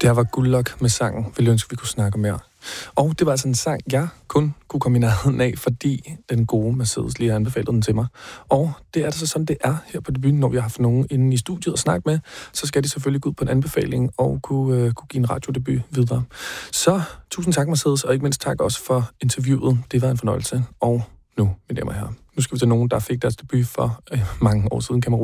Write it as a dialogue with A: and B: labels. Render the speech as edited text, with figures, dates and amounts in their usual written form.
A: Det her var Guldlok med sangen Ville ønske, vi kunne snakke mere. Og det var altså en sang, jeg kun kunne komme i nærheden af, fordi den gode Mercedes lige har anbefalet den til mig. Og det er altså sådan, det er her på Debuten, når vi har haft nogen inde i studiet at snakke med, så skal de selvfølgelig gå ud på en anbefaling og kunne give en radiodebut videre. Så tusind tak, Mercedes, og ikke mindst tak også for interviewet. Det var en fornøjelse. Og nu, mine damer og herrer, nu skal vi til nogen, der fik deres debut for mange år siden, kan man